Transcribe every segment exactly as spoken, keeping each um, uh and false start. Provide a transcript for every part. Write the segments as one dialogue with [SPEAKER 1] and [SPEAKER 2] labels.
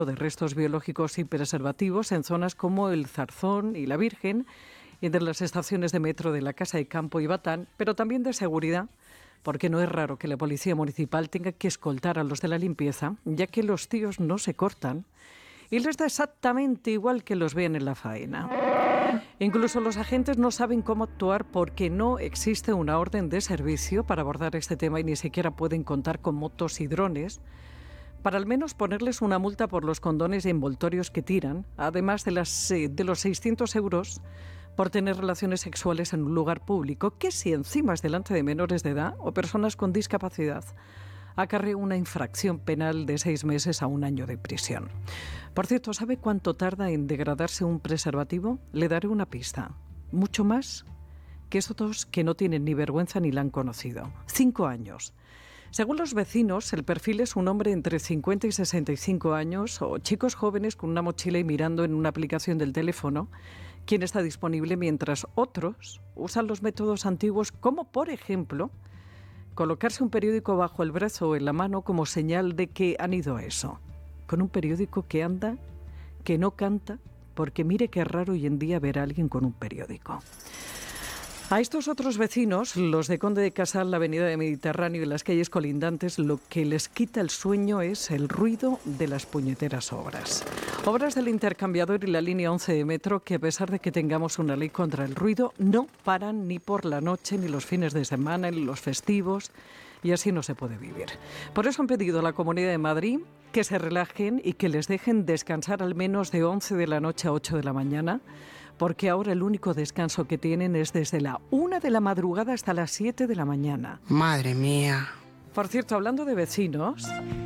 [SPEAKER 1] de restos biológicos y preservativos en zonas como el Zarzón y la Virgen, y de las estaciones de metro de la Casa de Campo y Batán, pero también de seguridad, porque no es raro que la policía municipal tenga que escoltar a los de la limpieza, ya que los tíos no se cortan y les da exactamente igual que los vean en la faena. Incluso los agentes no saben cómo actuar porque no existe una orden de servicio para abordar este tema y ni siquiera pueden contar con motos y drones para al menos ponerles una multa por los condones e envoltorios que tiran, además de, las, de los seiscientos euros por tener relaciones sexuales en un lugar público, que si encima es delante de menores de edad o personas con discapacidad, acarrea una infracción penal de seis meses a un año de prisión. Por cierto, ¿sabe cuánto tarda en degradarse un preservativo? Le daré una pista. Mucho más que estos que no tienen ni vergüenza ni la han conocido. Cinco años. Según los vecinos, el perfil es un hombre entre cincuenta y sesenta y cinco años o chicos jóvenes con una mochila y mirando en una aplicación del teléfono quién está disponible, mientras otros usan los métodos antiguos como, por ejemplo, colocarse un periódico bajo el brazo o en la mano como señal de que han ido a eso. Con un periódico que anda, que no canta, porque mire qué raro hoy en día ver a alguien con un periódico. A estos otros vecinos, los de Conde de Casal, la avenida de Mediterráneo y las calles colindantes, lo que les quita el sueño es el ruido de las puñeteras obras. Obras del intercambiador y la línea once de metro que, a pesar de que tengamos una ley contra el ruido, no paran ni por la noche, ni los fines de semana, ni los festivos, y así no se puede vivir. Por eso han pedido a la Comunidad de Madrid que se relajen y que les dejen descansar al menos de once de la noche a ocho de la mañana, porque ahora el único descanso que tienen es desde la una de la madrugada hasta las siete de la mañana.
[SPEAKER 2] Madre mía.
[SPEAKER 1] Por cierto, hablando de vecinos,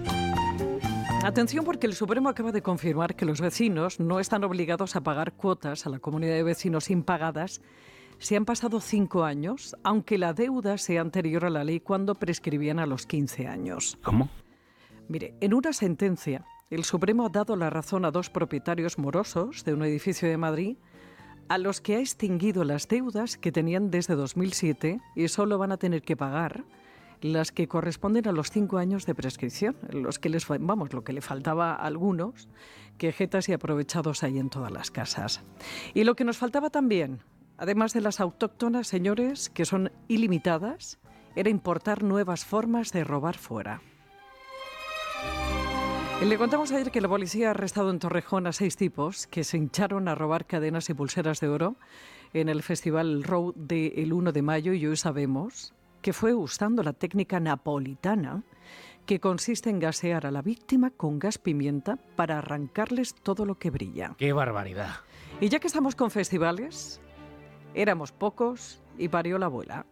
[SPEAKER 1] atención, porque el Supremo acaba de confirmar que los vecinos no están obligados a pagar cuotas a la comunidad de vecinos impagadas si han pasado cinco años, aunque la deuda sea anterior a la ley cuando prescribían a los quince años.
[SPEAKER 3] ¿Cómo?
[SPEAKER 1] Mire, en una sentencia, el Supremo ha dado la razón a dos propietarios morosos de un edificio de Madrid a los que ha extinguido las deudas que tenían desde dos mil siete y solo van a tener que pagar las que corresponden a los cinco años de prescripción, los que les, vamos, lo que le faltaba a algunos, quejetas y aprovechados hay en todas las casas. Y lo que nos faltaba también, además de las autóctonas, señores, que son ilimitadas, era importar nuevas formas de robar fuera. Le contamos ayer que la policía ha arrestado en Torrejón a seis tipos que se hincharon a robar cadenas y pulseras de oro en el Festival Road del uno de mayo, y hoy sabemos que fue usando la técnica napolitana, que consiste en gasear a la víctima con gas pimienta para arrancarles todo lo que brilla.
[SPEAKER 3] ¡Qué barbaridad!
[SPEAKER 1] Y ya que estamos con festivales, éramos pocos y parió la abuela.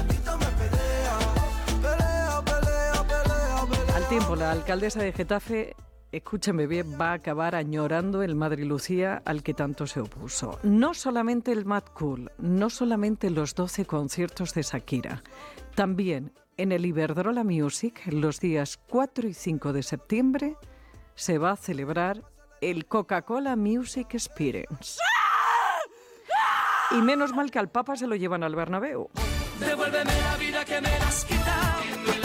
[SPEAKER 1] Al tiempo, la alcaldesa de Getafe, escúchame bien, va a acabar añorando el Madrilucía al que tanto se opuso. No solamente el Mad Cool, no solamente los doce conciertos de Shakira, también en el Iberdrola Music, los días cuatro y cinco de septiembre, se va a celebrar el Coca-Cola Music Experience. Y menos mal que al Papa se lo llevan al Bernabéu.
[SPEAKER 4] Devuélveme la vida que me la has quitado.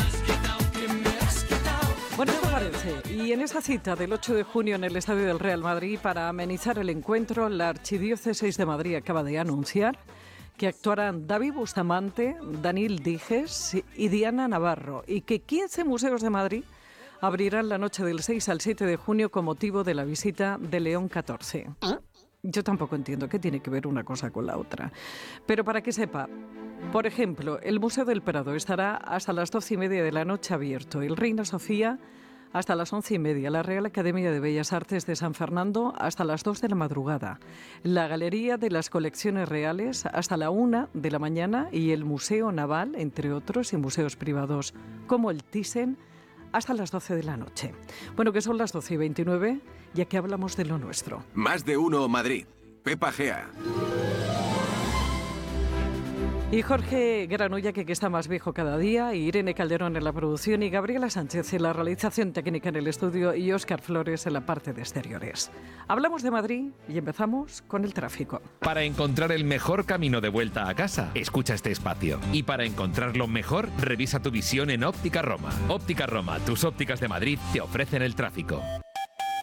[SPEAKER 1] Bueno, ¿qué parece? Y en esa cita del ocho de junio en el Estadio del Real Madrid, para amenizar el encuentro, la Archidiócesis de Madrid acaba de anunciar que actuarán David Bustamante, Daniel Dijes y Diana Navarro, y que quince museos de Madrid abrirán la noche del seis al siete de junio con motivo de la visita de León catorce. Yo tampoco entiendo qué tiene que ver una cosa con la otra. Pero para que sepa, por ejemplo, el Museo del Prado estará hasta las doce y media de la noche abierto, el Reina Sofía hasta las once y media, la Real Academia de Bellas Artes de San Fernando hasta las dos de la madrugada, la Galería de las Colecciones Reales hasta la una de la mañana y el Museo Naval, entre otros, y museos privados como el Thyssen, hasta las doce de la noche. Bueno, que son las doce y veintinueve, ya que hablamos de lo nuestro.
[SPEAKER 5] Más de uno Madrid. Pepa Gea.
[SPEAKER 1] Y Jorge Granulla, que, que está más viejo cada día, y Irene Calderón en la producción, y Gabriela Sánchez en la realización técnica en el estudio, y Óscar Flores en la parte de exteriores. Hablamos de Madrid y empezamos con el tráfico.
[SPEAKER 6] Para encontrar el mejor camino de vuelta a casa, escucha este espacio. Y para encontrarlo mejor, revisa tu visión en Óptica Roma. Óptica Roma, tus ópticas de Madrid, te ofrecen el tráfico.